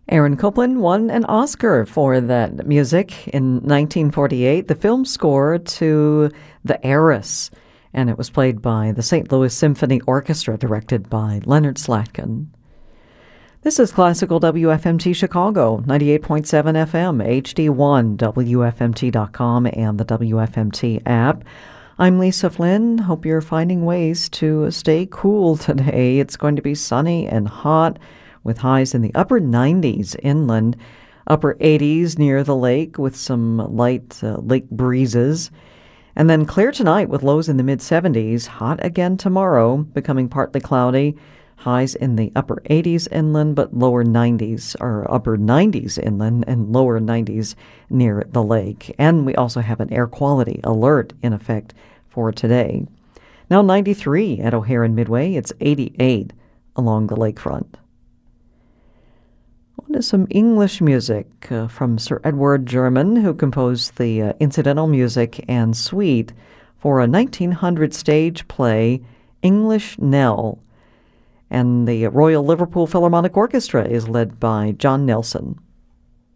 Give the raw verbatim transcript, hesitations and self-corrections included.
Aaron Copland won an Oscar for that music in nineteen forty-eight, the film score to The Heiress, and it was played by the Saint Louis Symphony Orchestra, directed by Leonard Slatkin. This is Classical W F M T Chicago, ninety-eight point seven F M, H D one, W F M T dot com, and the W F M T app. I'm Lisa Flynn. Hope you're finding ways to stay cool today. It's going to be sunny and hot, with highs in the upper nineties inland, upper eighties near the lake with some light uh, lake breezes. And then clear tonight with lows in the mid-seventies, hot again tomorrow, becoming partly cloudy, highs in the upper eighties inland, but lower nineties, or upper nineties inland and lower nineties near the lake. And we also have an air quality alert in effect for today. Now ninety-three at O'Hare and Midway, it's eighty-eight along the lakefront. On to some English music uh, from Sir Edward German, who composed the uh, incidental music and suite for a nineteen hundred stage play, English Nell. And the Royal Liverpool Philharmonic Orchestra is led by John Nelson.